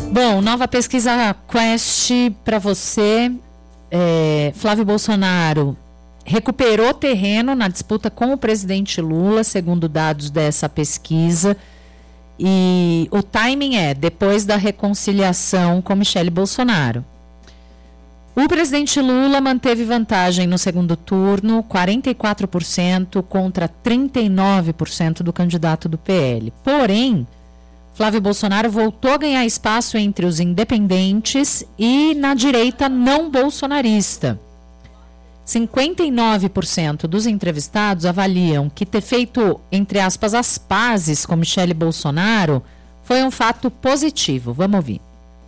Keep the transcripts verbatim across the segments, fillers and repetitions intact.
Bom, nova pesquisa Quest para você. É, Flávio Bolsonaro recuperou terreno na disputa com o presidente Lula, segundo dados dessa pesquisa. E o timing é depois da reconciliação com Michele Bolsonaro. O presidente Lula manteve vantagem no segundo turno, quarenta e quatro por cento contra trinta e nove por cento do candidato do P L. Porém, Flávio Bolsonaro voltou a ganhar espaço entre os independentes e na direita não bolsonarista. cinquenta e nove por cento dos entrevistados avaliam que ter feito, entre aspas, as pazes com Michele Bolsonaro foi um fato positivo. Vamos ouvir.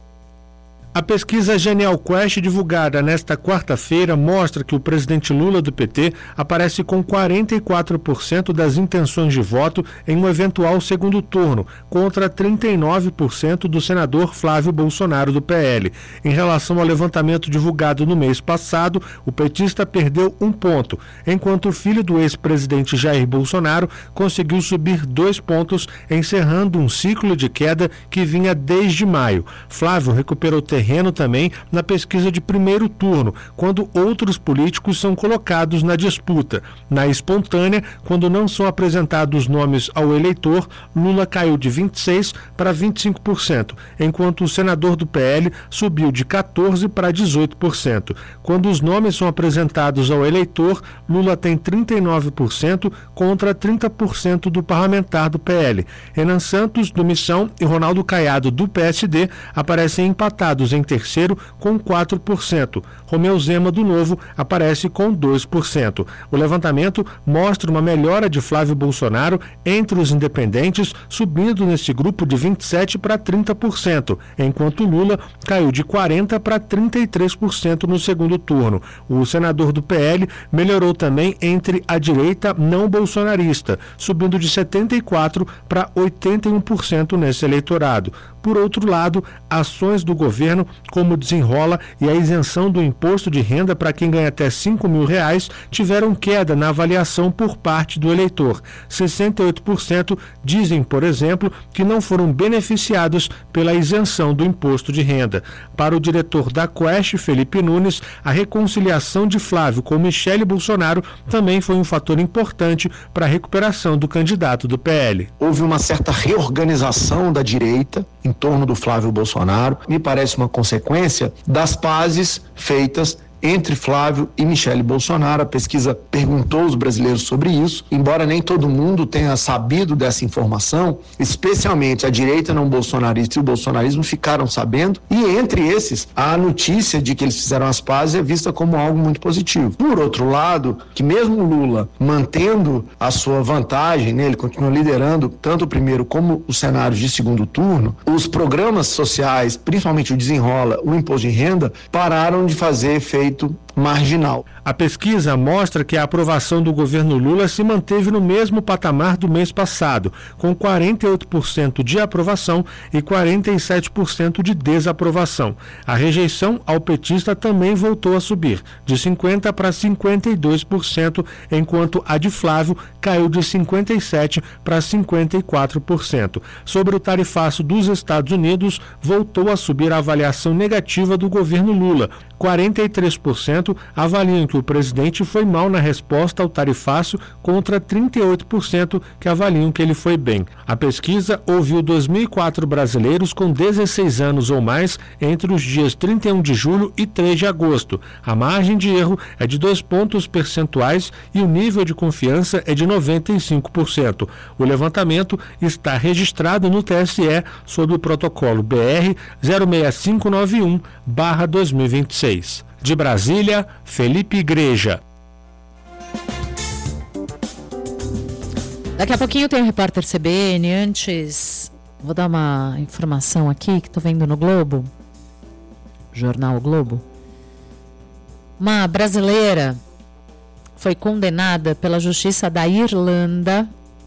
A pesquisa Genial Quest, divulgada nesta quarta-feira, mostra que o presidente Lula do P T aparece com quarenta e quatro por cento das intenções de voto em um eventual segundo turno, contra trinta e nove por cento do senador Flávio Bolsonaro do P L. Em relação ao levantamento divulgado no mês passado, o petista perdeu um ponto, enquanto o filho do ex-presidente Jair Bolsonaro conseguiu subir dois pontos, encerrando um ciclo de queda que vinha desde maio. Flávio recuperou terreno terreno também na pesquisa de primeiro turno, quando outros políticos são colocados na disputa. Na espontânea, quando não são apresentados nomes ao eleitor, Lula caiu de vinte e seis por cento para vinte e cinco por cento, enquanto o senador do P L subiu de quatorze por cento para dezoito por cento. Quando os nomes são apresentados ao eleitor, Lula tem trinta e nove por cento contra trinta por cento do parlamentar do P L. Renan Santos, do Missão, e Ronaldo Caiado, do P S D, aparecem empatados em terceiro com quatro por cento. Romeu Zema, do Novo, aparece com dois por cento. O levantamento mostra uma melhora de Flávio Bolsonaro entre os independentes, subindo nesse grupo de vinte e sete por cento para trinta por cento, enquanto Lula caiu de quarenta por cento para trinta e três por cento no segundo turno. O senador do P L melhorou também entre a direita não bolsonarista, subindo de setenta e quatro por cento para oitenta e um por cento nesse eleitorado. Por outro lado, ações do governo, como o Desenrola e a isenção do imposto de renda para quem ganha até cinco mil reais, tiveram queda na avaliação por parte do eleitor. sessenta e oito por cento dizem, por exemplo, que não foram beneficiados pela isenção do imposto de renda. Para o diretor da Quest, Felipe Nunes, a reconciliação de Flávio com Michele Bolsonaro também foi um fator importante para a recuperação do candidato do P L. Houve uma certa reorganização da direita em torno do Flávio Bolsonaro, me parece uma consequência das pazes feitas entre Flávio e Michele Bolsonaro. A pesquisa perguntou aos brasileiros sobre isso, embora nem todo mundo tenha sabido dessa informação, especialmente a direita não bolsonarista e o bolsonarismo ficaram sabendo, e entre esses, a notícia de que eles fizeram as pazes é vista como algo muito positivo. Por outro lado, que mesmo Lula mantendo a sua vantagem, né, ele continua liderando tanto o primeiro como os cenários de segundo turno, os programas sociais, principalmente o Desenrola, o imposto de renda, pararam de fazer efeito marginal. A pesquisa mostra que a aprovação do governo Lula se manteve no mesmo patamar do mês passado, com quarenta e oito por cento de aprovação e quarenta e sete por cento de desaprovação. A rejeição ao petista também voltou a subir, de cinquenta por cento para cinquenta e dois por cento, enquanto a de Flávio caiu de cinquenta e sete por cento para cinquenta e quatro por cento. Sobre o tarifaço dos Estados Unidos, voltou a subir a avaliação negativa do governo Lula. quarenta e três por cento avaliam que o presidente foi mal na resposta ao tarifaço, contra trinta e oito por cento que avaliam que ele foi bem. A pesquisa ouviu dois mil e quatro brasileiros com dezesseis anos ou mais entre os dias trinta e um de julho e três de agosto. A margem de erro é de dois pontos percentuais e o nível de confiança é de noventa e cinco por cento. O levantamento está registrado no T S E sob o protocolo B R zero seis cinco nove um barra dois mil e vinte e seis. De Brasília, Felipe Igreja. Daqui a pouquinho tem o repórter C B N. Antes, vou dar uma informação aqui que estou vendo no Globo, Jornal o Globo. Uma brasileira foi condenada pela Justiça da Irlanda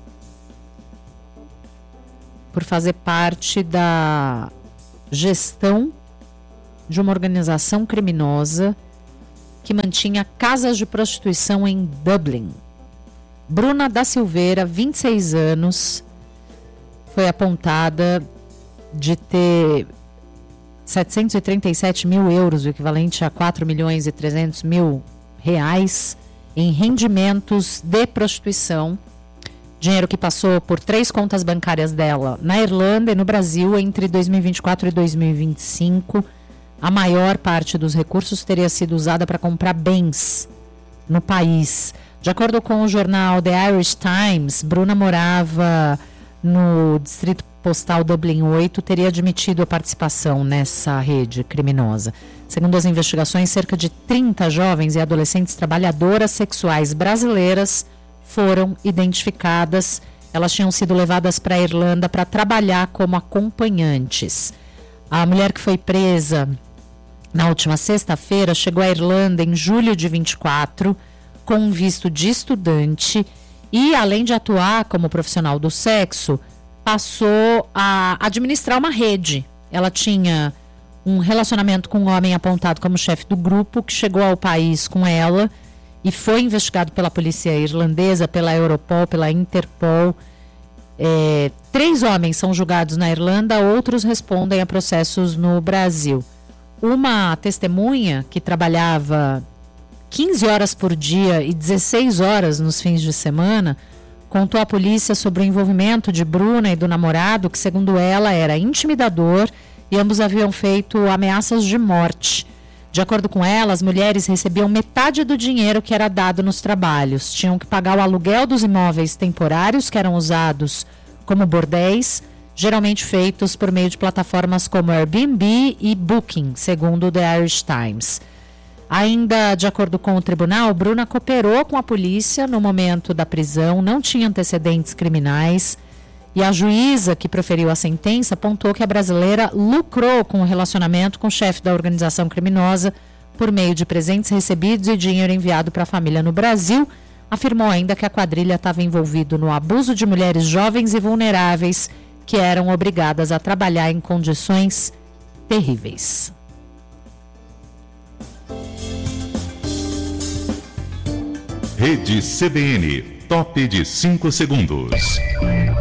por fazer parte da gestão de uma organização criminosa que mantinha casas de prostituição em Dublin. Bruna da Silveira, vinte e seis anos, foi apontada de ter setecentos e trinta e sete mil euros, o equivalente a quatro milhões e trezentos mil reais, em rendimentos de prostituição. Dinheiro que passou por três contas bancárias dela na Irlanda e no Brasil entre dois mil e vinte e quatro e dois mil e vinte e cinco. A maior parte dos recursos teria sido usada para comprar bens no país. De acordo com o jornal The Irish Times, Bruna morava no distrito postal Dublin oito, teria admitido a participação nessa rede criminosa. Segundo as investigações, cerca de trinta jovens e adolescentes trabalhadoras sexuais brasileiras foram identificadas. Elas tinham sido levadas para a Irlanda para trabalhar como acompanhantes. A mulher que foi presa na última sexta-feira chegou à Irlanda em julho de vinte e quatro com um visto de estudante e, além de atuar como profissional do sexo, passou a administrar uma rede. Ela tinha um relacionamento com um homem apontado como chefe do grupo, que chegou ao país com ela e foi investigado pela polícia irlandesa, pela Europol, pela Interpol. É, três homens são julgados na Irlanda, outros respondem a processos no Brasil. Uma testemunha que trabalhava quinze horas por dia e dezesseis horas nos fins de semana contou à polícia sobre o envolvimento de Bruna e do namorado, que, segundo ela, era intimidador e ambos haviam feito ameaças de morte. De acordo com ela, as mulheres recebiam metade do dinheiro que era dado nos trabalhos. Tinham que pagar o aluguel dos imóveis temporários que eram usados como bordéis, geralmente feitos por meio de plataformas como Airbnb e Booking, segundo o The Irish Times. Ainda de acordo com o tribunal, Bruna cooperou com a polícia no momento da prisão, não tinha antecedentes criminais. E a juíza que proferiu a sentença apontou que a brasileira lucrou com o relacionamento com o chefe da organização criminosa por meio de presentes recebidos e dinheiro enviado para a família no Brasil. Afirmou ainda que a quadrilha estava envolvida no abuso de mulheres jovens e vulneráveis que eram obrigadas a trabalhar em condições terríveis. Rede C B N, top de cinco segundos.